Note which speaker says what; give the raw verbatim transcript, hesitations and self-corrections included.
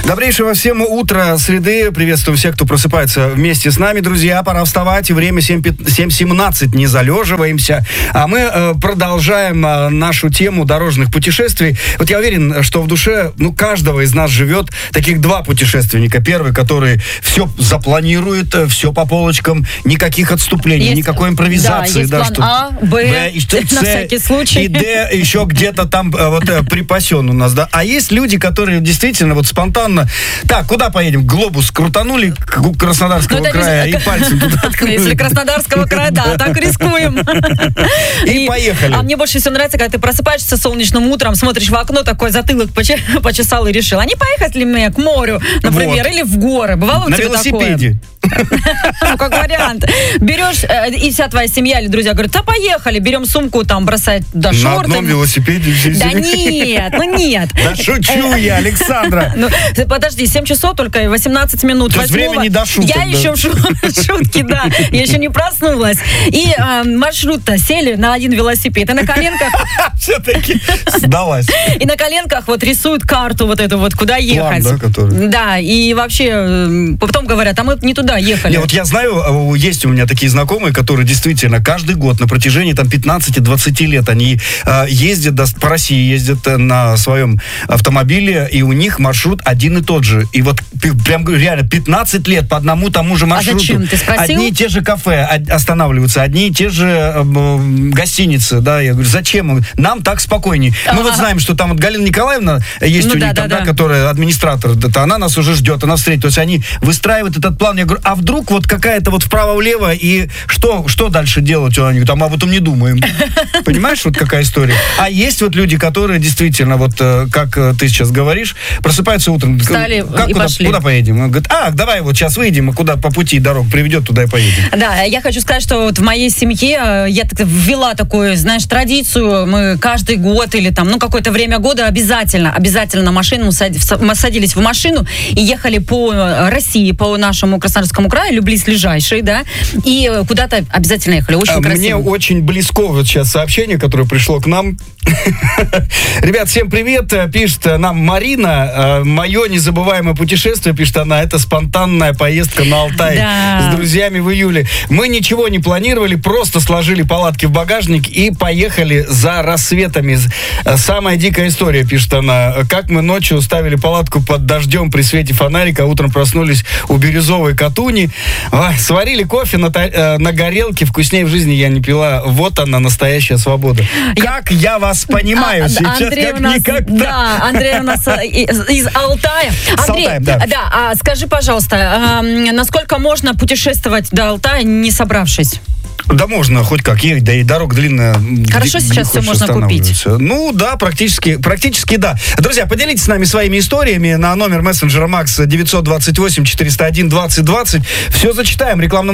Speaker 1: Добрейшего всем утра среды. Приветствуем всех, кто просыпается вместе с нами, друзья. Пора вставать. Время семь семнадцать. Не залеживаемся. А мы э, продолжаем э, нашу тему дорожных путешествий. Вот я уверен, что в душе, ну, каждого из нас живет таких два путешественника. Первый, который все запланирует, все по полочкам, никаких отступлений, есть, никакой импровизации.
Speaker 2: Да, есть
Speaker 1: да,
Speaker 2: план
Speaker 1: что,
Speaker 2: А, Б,
Speaker 1: Б и что,
Speaker 2: на
Speaker 1: С,
Speaker 2: всякий случай.
Speaker 1: И Д еще где-то там вот припасен у нас, да. А есть люди, которые действительно вот спонтанно. Так, куда поедем? Глобус крутанули к Краснодарского
Speaker 2: ну,
Speaker 1: края
Speaker 2: не...
Speaker 1: и пальцем туда ткнули.
Speaker 2: Если Краснодарского края, да, так рискуем.
Speaker 1: И, и поехали.
Speaker 2: А мне больше всего нравится, когда ты просыпаешься солнечным утром, смотришь в окно, такой затылок почесал и решил, а не поехать ли мне к морю, например, вот. Или в горы? Бывало у
Speaker 1: на
Speaker 2: тебя
Speaker 1: велосипеде.
Speaker 2: Ну, как вариант. Берешь, и вся твоя семья или друзья говорят, да поехали, берем сумку, там, бросать, да, шорты.
Speaker 1: На одном велосипеде?
Speaker 2: Да нет, ну нет.
Speaker 1: Да шучу я, Александра.
Speaker 2: Ну, подожди, семь часов только, восемнадцать минут.
Speaker 1: То есть время не до шуток.
Speaker 2: Я еще в шутке, да, я еще не проснулась. И маршрут-то сели на один велосипед, и на коленках...
Speaker 1: Все-таки сдалась.
Speaker 2: И на коленках вот рисуют карту вот эту вот, куда ехать.
Speaker 1: План, да, который?
Speaker 2: Да, и вообще потом говорят, а мы не туда ехали.
Speaker 1: Не, вот я знаю, есть у меня такие знакомые, которые действительно каждый год на протяжении там пятнадцати-двадцати лет они э, ездят да, по России, ездят на своем автомобиле, и у них маршрут один и тот же. И вот прям реально пятнадцать лет по одному тому же маршруту.
Speaker 2: А зачем? Ты спросил?
Speaker 1: Одни и те же кафе останавливаются, одни и те же э, гостиницы, да. Я говорю, зачем? Нам так спокойней. Мы вот знаем, что там вот Галина Николаевна есть, ну, у них да, там, да, да, которая администратор, да, она нас уже ждет, она встретит. То есть они выстраивают этот план. Я говорю, а вдруг вот какая-то вот вправо-влево, и что, что дальше делать? Они говорят, а мы об этом не думаем. Понимаешь, вот какая история? А есть вот люди, которые действительно, вот как ты сейчас говоришь, просыпаются утром.
Speaker 2: Встали
Speaker 1: как,
Speaker 2: и
Speaker 1: куда,
Speaker 2: пошли.
Speaker 1: Куда поедем? Он говорит, а, давай вот сейчас выйдем, и куда по пути дорог приведет, туда и поедем.
Speaker 2: Да, я хочу сказать, что вот в моей семье я ввела такую, знаешь, традицию. Мы каждый год или там, ну, какое-то время года обязательно, обязательно на машину, мы садились в машину и ехали по России, по нашему Краснодарскому краю, близлежащие, да, и куда-то обязательно ехали. Очень
Speaker 1: а
Speaker 2: красиво.
Speaker 1: Мне очень близко вот сейчас сообщение, которое пришло к нам. Ребят, всем привет. Пишет нам Марина. Мое незабываемое путешествие, пишет она, это спонтанная поездка на Алтай
Speaker 2: да.
Speaker 1: с друзьями в июле. Мы ничего не планировали, просто сложили палатки в багажник и поехали за рассветами. Самая дикая история, пишет она. Как мы ночью ставили палатку под дождем при свете фонарика, а утром проснулись у Бирюзовой Катуни. Ой, сварили кофе на, э, на горелке, вкуснее в жизни я не пила. Вот она, настоящая свобода. Я... Как я вас понимаю а, сейчас,
Speaker 2: Андрей
Speaker 1: как
Speaker 2: у нас,
Speaker 1: никогда.
Speaker 2: Да, Андрей у нас из, из Алтая.
Speaker 1: С
Speaker 2: Андрей,
Speaker 1: Алтаем, да.
Speaker 2: да, а скажи, пожалуйста, э, насколько можно путешествовать до Алтая, не собравшись?
Speaker 1: Да можно хоть как ехать, да и дорога длинная.
Speaker 2: Хорошо,
Speaker 1: где,
Speaker 2: сейчас
Speaker 1: где
Speaker 2: все можно купить.
Speaker 1: Ну да, практически, практически да. Друзья, поделитесь с нами своими историями на номер мессенджера Макс девятьсот двадцать восемь четыреста один двадцать двадцать. Все зачитаем. Рекламным